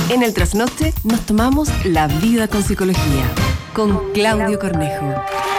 En el trasnoche nos tomamos la vida con psicología, con Claudio Cornejo.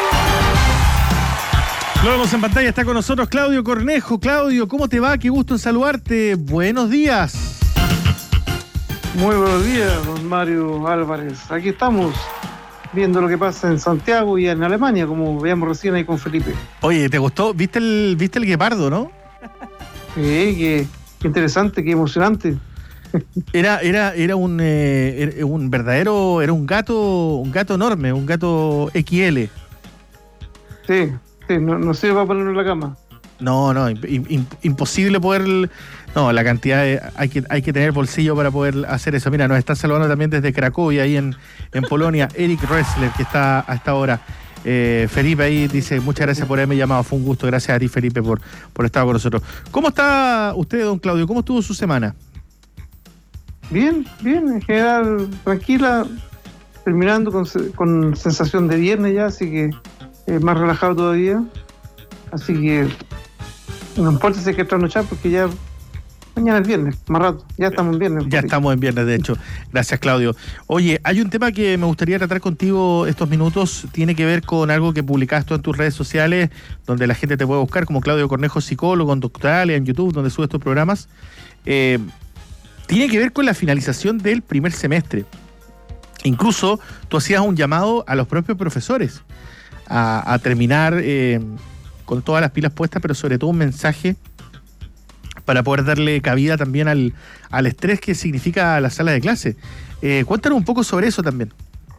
Lo vemos en pantalla, está con nosotros Claudio Cornejo. Claudio, ¿cómo te va? Qué gusto en saludarte. Buenos días. Muy buenos días, don Mario Álvarez. Aquí estamos viendo lo que pasa en Santiago y en Alemania, como veíamos recién ahí con Felipe. Oye, ¿te gustó? ¿Viste el guepardo, no? Qué interesante, qué emocionante. Era un verdadero, era un gato enorme, un gato XL. Sí, no sirve para ponerlo en la cama. No, imposible poder. No, la cantidad hay que tener bolsillo para poder hacer eso. Mira, nos está saludando también desde Cracovia, ahí en Polonia, Eric Ressler, que está a esta hora. Felipe ahí dice, muchas gracias por haberme llamado, fue un gusto. Gracias a ti, Felipe, por estar con nosotros. ¿Cómo está usted, don Claudio? ¿Cómo estuvo su semana? Bien, en general, tranquila, terminando con sensación de viernes ya, así que más relajado todavía. Así que no importa si hay que trasnochar porque ya mañana es viernes, más rato, ya estamos en viernes. Ya estamos en viernes, de hecho. Gracias, Claudio. Oye, hay un tema que me gustaría tratar contigo estos minutos, tiene que ver con algo que publicaste en tus redes sociales, donde la gente te puede buscar como Claudio Cornejo, psicólogo, en Doctoralia, en YouTube, donde subes tus programas. Tiene que ver con la finalización del primer semestre. Incluso tú hacías un llamado a los propios profesores a terminar con todas las pilas puestas, pero sobre todo un mensaje para poder darle cabida también al estrés que significa la sala de clase. Cuéntanos un poco sobre eso también.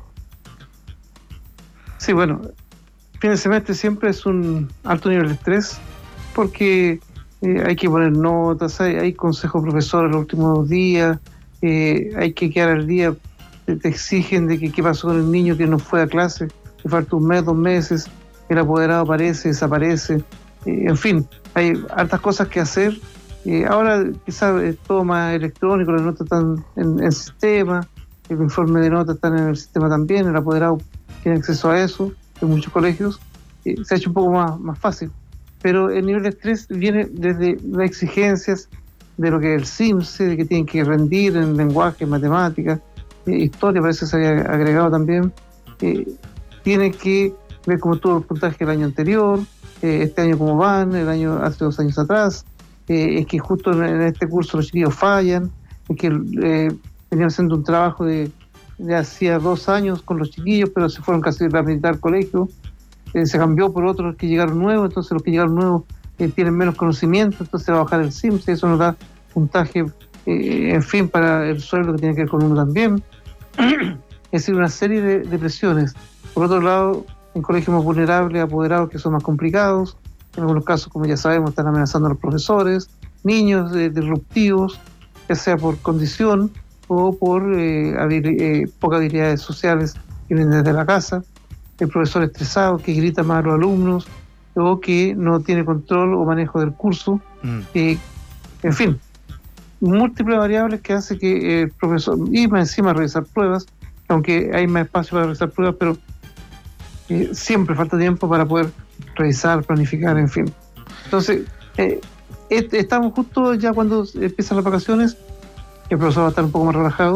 Sí, bueno, fin de semestre siempre es un alto nivel de estrés porque hay que poner notas, hay consejos profesores los últimos días, hay que quedar al día, te exigen de que qué pasó con el niño que no fue a clase, que falta un mes, 2 meses, el apoderado aparece, desaparece, en fin, hay hartas cosas que hacer. Ahora quizás es todo más electrónico, las notas están en sistema, el informe de notas está en el sistema también, el apoderado tiene acceso a eso, en muchos colegios, se ha hecho un poco más fácil. Pero el nivel de estrés viene desde las exigencias de lo que es el CIMSE, de que tienen que rendir en lenguaje, matemáticas, historia parece que se había agregado también, tienen que ver cómo estuvo el puntaje el año anterior, este año cómo van, hace 2 años atrás, es que justo en este curso los chiquillos fallan, es que venían haciendo un trabajo de hacía 2 años con los chiquillos, pero se fueron casi a rehabilitar el colegio, se cambió por otros que llegaron nuevos, entonces los que llegaron nuevos tienen menos conocimiento, entonces va a bajar el CIMSE, eso nos da puntaje, en fin, para el sueldo que tiene que ver con uno también. Es decir, una serie de presiones. Por otro lado, en colegios más vulnerables, apoderados que son más complicados, en algunos casos, como ya sabemos, están amenazando a los profesores, niños disruptivos, ya sea por condición o por pocas habilidades sociales que vienen desde la casa, el profesor estresado que grita más a los alumnos o que no tiene control o manejo del curso, en fin, múltiples variables que hace que el profesor, y más encima realizar pruebas, aunque hay más espacio para realizar pruebas, pero siempre falta tiempo para poder revisar, planificar, en fin. Entonces, estamos justo ya cuando empiezan las vacaciones, el profesor va a estar un poco más relajado,